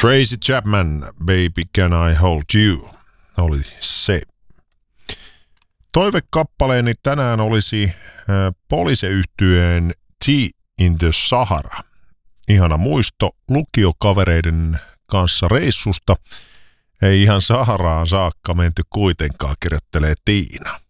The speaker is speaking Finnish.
Tracy Chapman, Baby Can I Hold You, oli se. Toivekappaleeni tänään olisi Police-yhtyeen Tea in the Sahara. Ihana muisto lukiokavereiden kanssa reissusta. Ei ihan Saharaan saakka menty kuitenkaan, kirjoittelee Tiina.